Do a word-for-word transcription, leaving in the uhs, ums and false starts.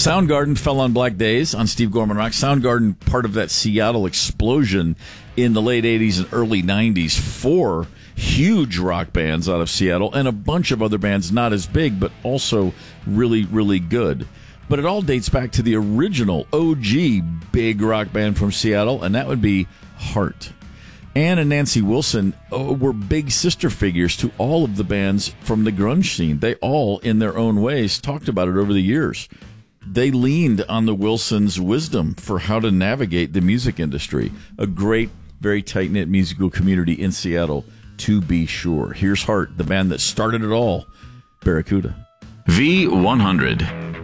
Soundgarden fell on Black Days on Steve Gorman Rock. Soundgarden, part of that Seattle explosion in the late eighties and early nineties. Four huge rock bands out of Seattle and a bunch of other bands not as big, but also really, really good. But it all dates back to the original O G big rock band from Seattle, and that would be Heart. Ann and Nancy Wilson oh, were big sister figures to all of the bands from the grunge scene. They all, in their own ways, talked about it over the years. They leaned on the Wilsons' wisdom for how to navigate the music industry. A great, very tight-knit musical community in Seattle, to be sure. Here's Heart, the band that started it all, Barracuda. V one hundred.